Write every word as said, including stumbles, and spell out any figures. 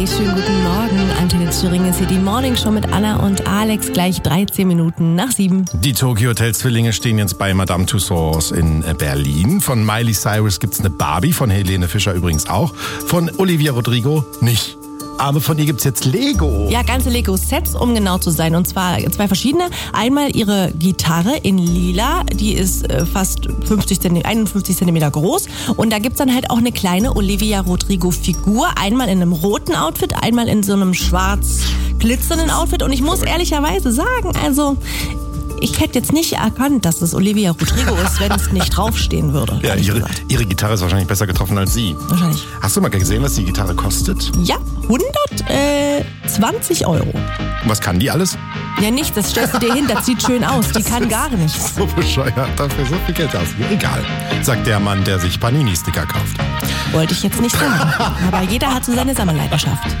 Schönen guten Morgen, Antenne Thüringen ist hier die Morning Show mit Anna und Alex, gleich dreizehn Minuten nach sieben. Die Tokyo Hotel Zwillinge stehen jetzt bei Madame Tussauds in Berlin. Von Miley Cyrus gibt's eine Barbie, von Helene Fischer übrigens auch. Von Olivia Rodrigo nicht. Aber von ihr gibt's jetzt Lego. Ja, ganze Lego-Sets, um genau zu sein. Und zwar zwei verschiedene. Einmal ihre Gitarre in lila. Die ist äh, fast fünfzig Zentimeter, einundfünfzig Zentimeter groß. Und da gibt's dann halt auch eine kleine Olivia Rodrigo-Figur. Einmal in einem roten Outfit, einmal in so einem schwarz glitzernden Outfit. Und ich muss ehrlicherweise sagen, also... Ich hätte jetzt nicht erkannt, dass es Olivia Rodrigo ist, wenn es nicht draufstehen würde. Ja, ihre, ihre Gitarre ist wahrscheinlich besser getroffen als sie. Wahrscheinlich. Hast du mal gesehen, was die Gitarre kostet? Ja, hundertzwanzig Euro. Was kann die alles? Ja, nicht, das stellst du dir hin, das sieht schön aus. Die kann gar nichts. So bescheuert, dafür so viel Geld ausgeben. Egal, sagt der Mann, der sich Panini-Sticker kauft. Wollte ich jetzt nicht sagen. Aber jeder hat so seine Sammelleidenschaft.